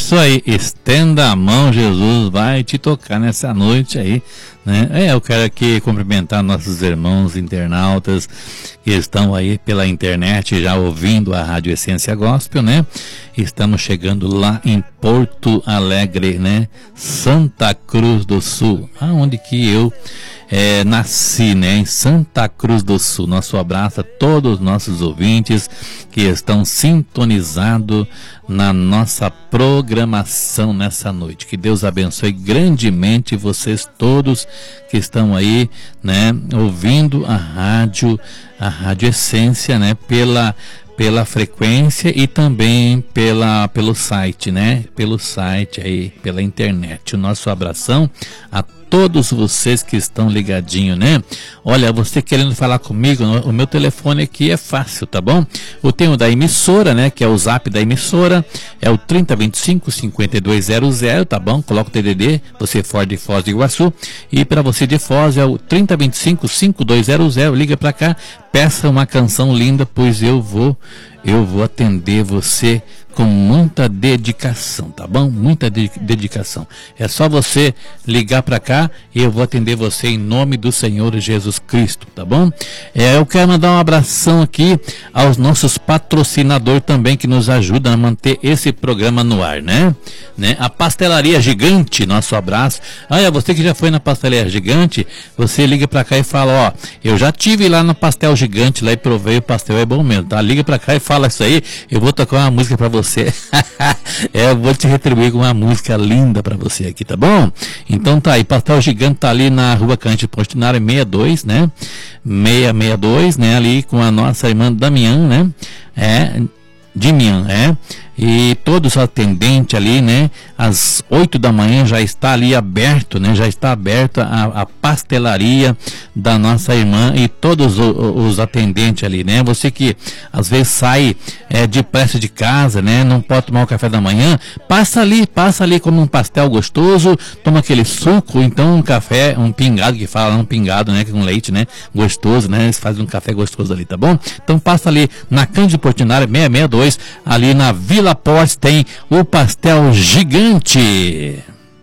Isso aí, estenda a mão, Jesus vai te tocar nessa noite aí, né? Eu quero aqui cumprimentar nossos irmãos internautas que estão aí pela internet já ouvindo a Rádio Essência Gospel, né? Estamos chegando lá em Porto Alegre, né? Santa Cruz do Sul, aonde que eu nasci, né? Em Santa Cruz do Sul. Nosso abraço a todos os nossos ouvintes que estão sintonizados na nossa programação nessa noite. Que Deus abençoe grandemente vocês todos que estão aí, né? Ouvindo a Rádio Essência, né? Pela frequência e também pelo site, né? Pelo site aí, pela internet. O nosso abração a todos vocês que estão ligadinhos, né? Olha, você querendo falar comigo, o meu telefone aqui é fácil, tá bom? Eu tenho da emissora, né? Que é o zap da emissora, é o 3025-5200, tá bom? Coloca o TDD, você for de Foz do Iguaçu, e para você de Foz é o 3025-5200, liga para cá, peça uma canção linda, pois eu vou atender você com muita dedicação, tá bom? Muita dedicação. É só você ligar para cá e eu vou atender você em nome do Senhor Jesus Cristo, tá bom? Eu quero mandar um abração aqui aos nossos patrocinadores também que nos ajudam a manter esse programa no ar, né? A Pastelaria Gigante, nosso abraço. Você que já foi na Pastelaria Gigante, você liga para cá e fala, eu já tive lá no Pastel Gigante, lá e provei, o pastel é bom mesmo, tá? Liga para cá e fala isso aí, eu vou tocar uma música para você. Eu vou te retribuir com uma música linda para você aqui, tá bom? Então tá aí, Pastel Gigante tá ali na Rua Cante Postinário 62, né? 662, né? Ali com a nossa irmã Damião, né? Dimian, e todos os atendentes ali, né, às 8 da manhã já está ali aberto, né, já está aberta a pastelaria da nossa irmã e todos os atendentes ali, né, você que às vezes sai depressa de casa, né, não pode tomar o café da manhã, passa ali, come um pastel gostoso, toma aquele suco, então um café, um pingado, que fala um pingado, né, com leite, né, gostoso, né, eles fazem um café gostoso ali, tá bom? Então passa ali na Cândido Portinari 662, ali na Vila Portes tem o Pastel Gigante.